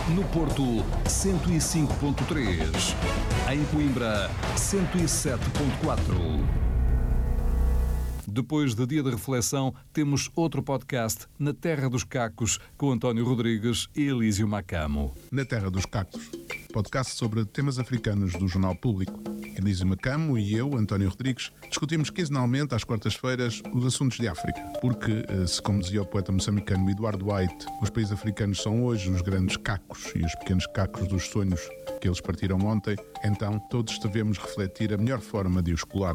No Porto, 105.3. Em Coimbra, 107.4. Depois de dia de reflexão, temos outro podcast, Na Terra dos Cacos, com António Rodrigues e Elísio Macamo. Na Terra dos Cacos, podcast sobre temas africanos do Jornal Público. Elísio Macamo e eu, António Rodrigues, discutimos quinzenalmente, às quartas-feiras, os assuntos de África. Porque, se como dizia o poeta moçambicano Eduardo White, os países africanos são hoje os grandes cacos e os pequenos cacos dos sonhos que eles partiram ontem, então todos devemos refletir a melhor forma de os colar.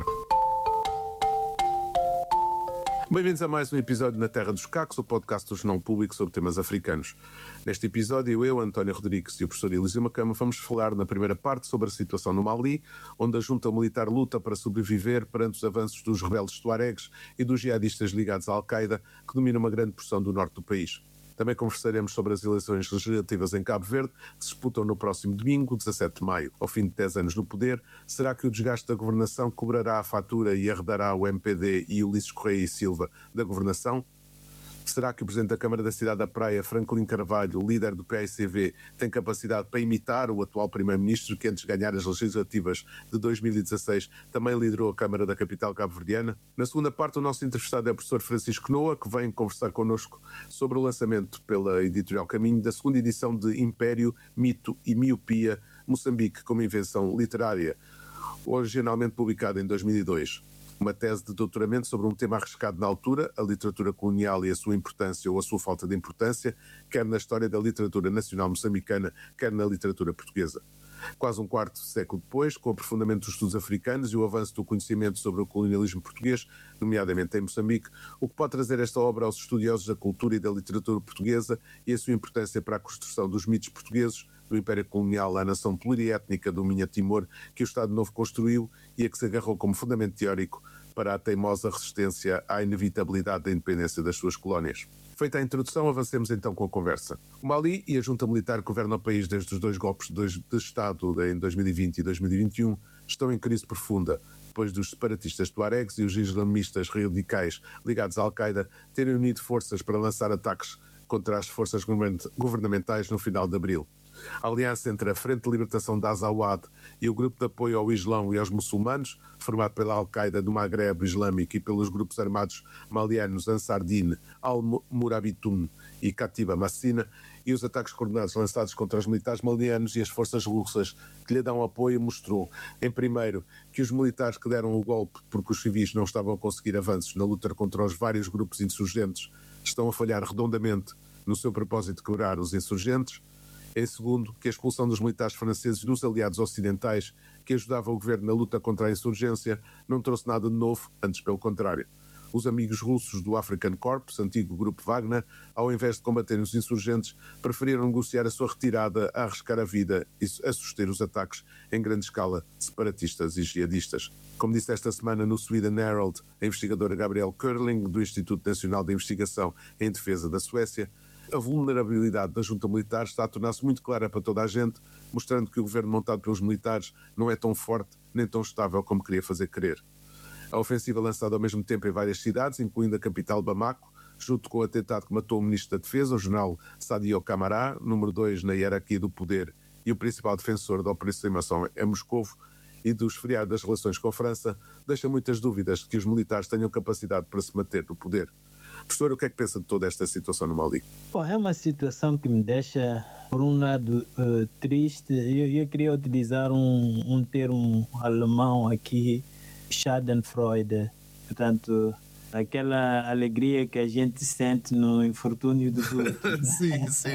Bem-vindos a mais um episódio Na Terra dos Cacos, o podcast do Jornal Público sobre temas africanos. Neste episódio, eu, António Rodrigues e o professor Elísio Macamo vamos falar na primeira parte sobre a situação no Mali, onde a junta militar luta para sobreviver perante os avanços dos rebeldes tuaregs e dos jihadistas ligados à Al-Qaeda, que dominam uma grande porção do norte do país. Também conversaremos sobre as eleições legislativas em Cabo Verde, que se disputam no próximo domingo, 17 de maio. Ao fim de 10 anos no poder, será que o desgaste da governação cobrará a fatura e arredará o MPD e Ulisses Correia e Silva da governação? Será que o Presidente da Câmara da Cidade da Praia, Franklin Carvalho, líder do PAICV, tem capacidade para imitar o atual Primeiro-Ministro que, antes de ganhar as legislativas de 2016, também liderou a Câmara da capital cabo-verdiana? Na segunda parte, o nosso entrevistado é o professor Francisco Noa, que vem conversar connosco sobre o lançamento pela Editorial Caminho da segunda edição de Império, Mito e Miopia, Moçambique como Invenção Literária, originalmente publicada em 2002. Uma tese de doutoramento sobre um tema arriscado na altura, a literatura colonial e a sua importância ou a sua falta de importância, quer na história da literatura nacional moçambicana, quer na literatura portuguesa. Quase um quarto de século depois, com o aprofundamento dos estudos africanos e o avanço do conhecimento sobre o colonialismo português, nomeadamente em Moçambique, o que pode trazer esta obra aos estudiosos da cultura e da literatura portuguesa e a sua importância para a construção dos mitos portugueses, do Império Colonial à nação pluriétnica do Minha-Timor, que o Estado Novo construiu e a que se agarrou como fundamento teórico para a teimosa resistência à inevitabilidade da independência das suas colónias. Feita a introdução, avancemos então com a conversa. O Mali e a junta militar que governa o país desde os dois golpes de Estado em 2020 e 2021 estão em crise profunda, depois dos separatistas tuaregs e os islamistas radicais ligados à Al-Qaeda terem unido forças para lançar ataques contra as forças governamentais no final de abril. A aliança entre a Frente de Libertação da Azawad e o Grupo de Apoio ao Islão e aos Muçulmanos, formado pela Al-Qaeda do Magreb Islâmico e pelos grupos armados malianos Ansar Dine, Al-Murabitun e Katiba Massina, e os ataques coordenados lançados contra os militares malianos e as forças russas que lhe dão apoio, mostrou, em primeiro, que os militares que deram o golpe porque os civis não estavam a conseguir avanços na luta contra os vários grupos insurgentes estão a falhar redondamente no seu propósito de quebrar os insurgentes. Em segundo, que a expulsão dos militares franceses dos aliados ocidentais que ajudavam o governo na luta contra a insurgência não trouxe nada de novo, antes pelo contrário. Os amigos russos do African Corps, antigo grupo Wagner, ao invés de combaterem os insurgentes, preferiram negociar a sua retirada a arriscar a vida e a suster os ataques em grande escala separatistas e jihadistas. Como disse esta semana no Sweden Herald a investigadora Gabrielle Curling, do Instituto Nacional de Investigação em Defesa da Suécia, a vulnerabilidade da junta militar está a tornar-se muito clara para toda a gente, mostrando que o governo montado pelos militares não é tão forte nem tão estável como queria fazer crer. A ofensiva lançada ao mesmo tempo em várias cidades, incluindo a capital Bamako, junto com o atentado que matou o ministro da Defesa, o general Sadio Camara, número 2 na hierarquia do poder e o principal defensor da aproximação em Moscovo, e do esfriar das relações com a França, deixa muitas dúvidas de que os militares tenham capacidade para se manter no poder. Professor, o que é que pensa de toda esta situação no Mali? Bom, é uma situação que me deixa, por um lado, triste. Eu queria utilizar um termo alemão aqui, Schadenfreude, portanto, aquela alegria que a gente sente no infortúnio do outro. Sim, sim.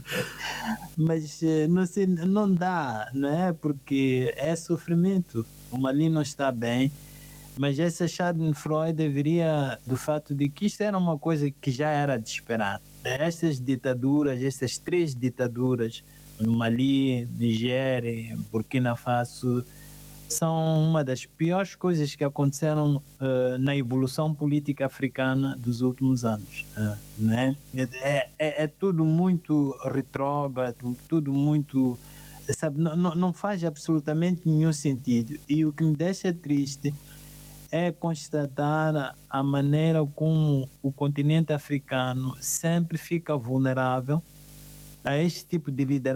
Mas não dá, não é? Porque é sofrimento. O Mali não está bem. Mas essa Schadenfreude viria do fato de que isto era uma coisa que já era de esperar. Estas ditaduras, estas 3 ditaduras, no Mali, Nigéria, Burkina Faso, são uma das piores coisas que aconteceram na evolução política africana dos últimos anos. Né? É tudo muito retrógrado, tudo muito... Sabe, não faz absolutamente nenhum sentido. E o que me deixa triste é constatar a maneira como o continente africano sempre fica vulnerável a este tipo de liderança